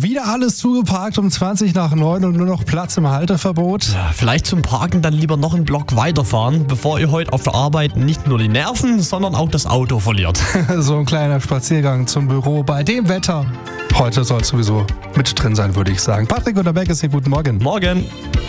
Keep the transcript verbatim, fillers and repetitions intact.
Wieder alles zugeparkt um zwanzig nach neun und nur noch Platz im Halteverbot. Ja, vielleicht zum Parken dann lieber noch einen Block weiterfahren, bevor ihr heute auf der Arbeit nicht nur die Nerven, sondern auch das Auto verliert. So ein kleiner Spaziergang zum Büro bei dem Wetter. Heute soll es sowieso mit drin sein, würde ich sagen. Patrick und der Beck ist hier, guten Morgen. Morgen.